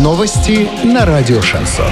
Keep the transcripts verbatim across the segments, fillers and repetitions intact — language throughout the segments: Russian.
Новости на радио «Шансон».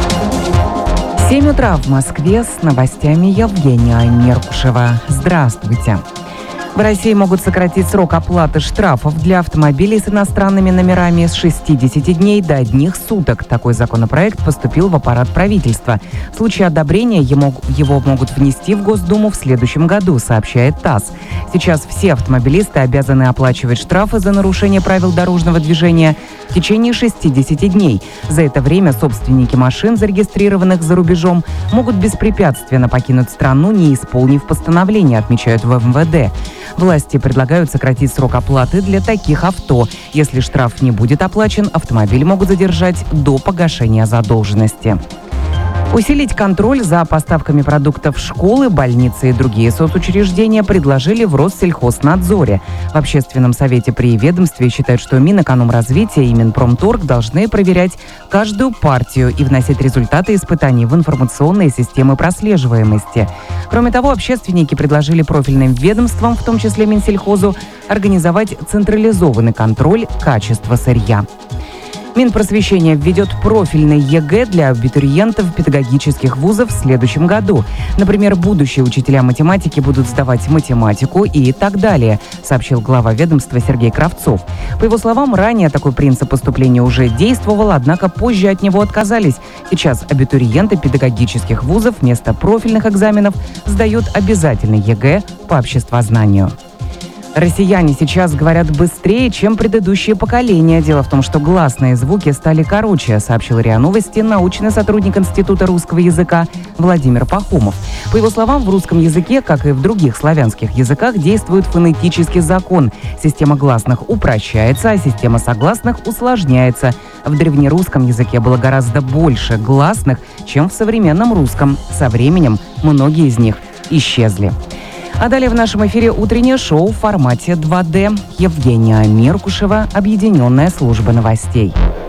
семь утра в Москве, с новостями Евгения Меркушева. Здравствуйте. В России могут сократить срок оплаты штрафов для автомобилей с иностранными номерами с шестидесяти дней до одних суток. Такой законопроект поступил в аппарат правительства. В случае одобрения его, его могут внести в Госдуму в следующем году, сообщает ТАСС. Сейчас все автомобилисты обязаны оплачивать штрафы за нарушение правил дорожного движения в течение шестидесяти дней. За это время собственники машин, зарегистрированных за рубежом, могут беспрепятственно покинуть страну, не исполнив постановление, отмечают в эм вэ дэ. Власти предлагают сократить срок оплаты для таких авто. Если штраф не будет оплачен, автомобиль могут задержать до погашения задолженности. Усилить контроль за поставками продуктов в школы, больницы и другие соцучреждения предложили в Россельхознадзоре. В Общественном совете при ведомстве считают, что Минэкономразвития и Минпромторг должны проверять каждую партию и вносить результаты испытаний в информационные системы прослеживаемости. Кроме того, общественники предложили профильным ведомствам, в том числе Минсельхозу, организовать централизованный контроль качества сырья. Минпросвещение введет профильный ЕГЭ для абитуриентов педагогических вузов в следующем году. Например, будущие учителя математики будут сдавать математику и так далее, сообщил глава ведомства Сергей Кравцов. По его словам, ранее такой принцип поступления уже действовал, однако позже от него отказались. Сейчас абитуриенты педагогических вузов вместо профильных экзаменов сдают обязательный ЕГЭ по обществознанию. Россияне сейчас говорят быстрее, чем предыдущие поколения. Дело в том, что гласные звуки стали короче, сообщил РИА Новости научный сотрудник Института русского языка Владимир Пахомов. По его словам, в русском языке, как и в других славянских языках, действует фонетический закон. Система гласных упрощается, а система согласных усложняется. В древнерусском языке было гораздо больше гласных, чем в современном русском. Со временем многие из них исчезли. А далее в нашем эфире утреннее шоу в формате два дэ. Евгения Меркушева, Объединенная служба новостей.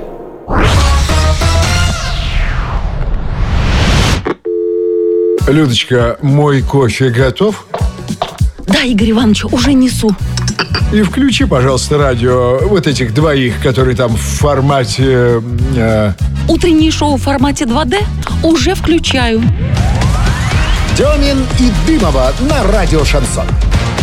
Людочка, мой кофе готов? Да, Игорь Иванович, уже несу. И включи, пожалуйста, радио вот этих двоих, которые там в формате... Э... Утреннее шоу в формате два дэ уже включаю. Демин и Дымова на радио «Шансон».